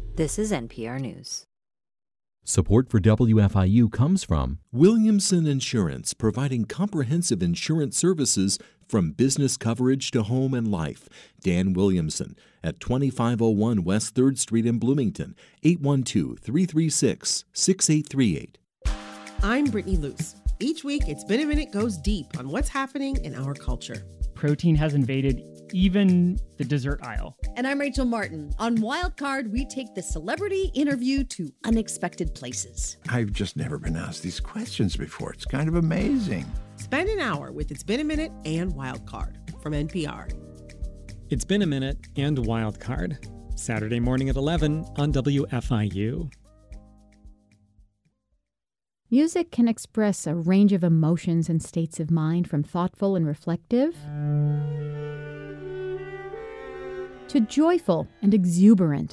This is NPR News. Support for WFIU comes from Williamson Insurance, providing comprehensive insurance services from business coverage to home and life. Dan Williamson at 2501 West 3rd Street in Bloomington, 812-336-6838. I'm Brittany Luce. Each week, It's Been a Minute goes deep on what's happening in our culture. Protein has invaded even the dessert aisle. And I'm Rachel Martin. On Wildcard, we take the celebrity interview to unexpected places. I've just never been asked these questions before. It's kind of amazing. Spend an hour with It's Been a Minute and Wildcard from NPR. It's Been a Minute and Wildcard. Saturday morning at 11 on WFIU. Music can express a range of emotions and states of mind, from thoughtful and reflective to joyful and exuberant.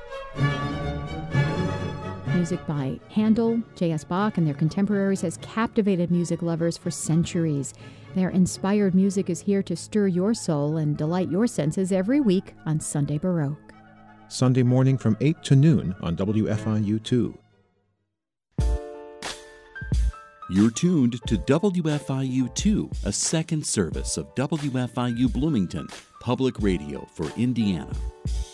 Music by Handel, J.S. Bach, and their contemporaries has captivated music lovers for centuries. Their inspired music is here to stir your soul and delight your senses every week on Sunday Baroque. Sunday morning from 8 to noon on WFIU2. You're tuned to WFIU2, a second service of WFIU Bloomington, public radio for Indiana.